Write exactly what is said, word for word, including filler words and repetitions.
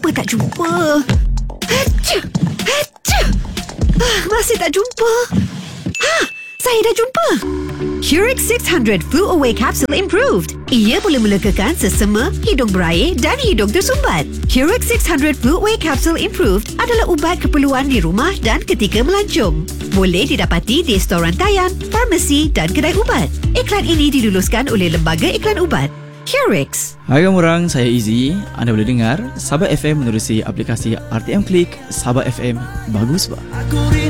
Lama tak jumpa. Hacha, hacha. Ah, masih tak jumpa. Ha, saya dah jumpa. Curix six hundred Flu Away Capsule Improved. Ia boleh melegakan sesama, hidung berair dan hidung tersumbat. Curix six hundred Flu Away Capsule Improved adalah ubat keperluan di rumah dan ketika melancong. Boleh didapati di storan rantaian, farmasi dan kedai ubat. Iklan ini diluluskan oleh Lembaga Iklan Ubat. Curix. Hai orang, saya Izzy. Anda boleh dengar Sabah F M menerusi aplikasi R T M Klik. Sabah F M, bagus bah.